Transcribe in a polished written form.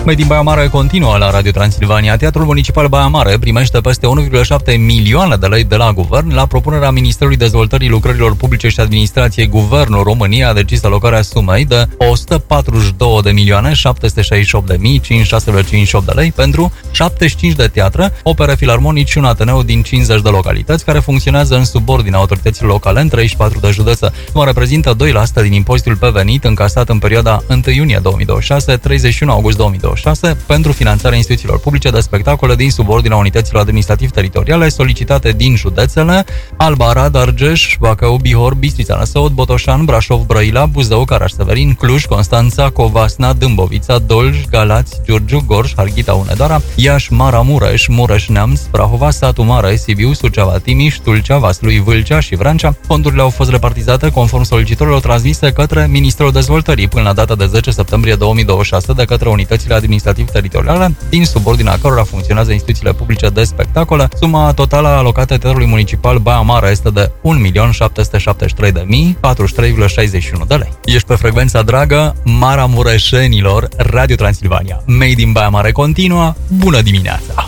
Made in Baia Mare continuă la Radio Transilvania. Teatrul Municipal Baia Mare primește peste 1,7 milioane de lei de la guvern. La propunerea Ministerului Dezvoltării Lucrărilor Publice și Administrației, Guvernul României a decis alocarea sumei de 142.768.558 de lei pentru 75 de teatre, opere filarmonici și un ateneu din 50 de localități care funcționează în subordinea autorităților locale în 34 de județe. Suma reprezintă 2% din impozitul pe venit încasat în perioada 1 iunie 2026-31 august 2026 pentru finanțarea instituțiilor publice de spectacole din subordinea unităților administrativ-teritoriale solicitate din județele Alba, Arad, Argeș, Bacău, Bihor, Bistrița, Năsăud, Botoșan, Brașov, Brăila, Buzău, Caraș-Severin, Cluj, Constanța, Covasna, Dâmbovița, Dolj, Galați, Giurgiu, Gorj, Harghita, Hunedoara, Iași, Maramureș, Mureș-Neamț, Prahova, Satu Mare, Sibiu, Suceava, Timiș, Tulcea, Vaslui, Vâlcea și Vrancea. Fondurile au fost repartizate conform solicitărilor transmise către Ministerul Dezvoltării până la data de 10 septembrie 2026 de către unitățile administrativ-teritoriale din subordinea cărora funcționează instituțiile publice de spectacole. Suma totală alocată Teatrului Municipal Baia Mare este de 1.773.043,61 de lei. Ești pe frecvența dragă maramureșenilor Radio Transilvania. Made in Baia Mare continuă. Bună dimineața!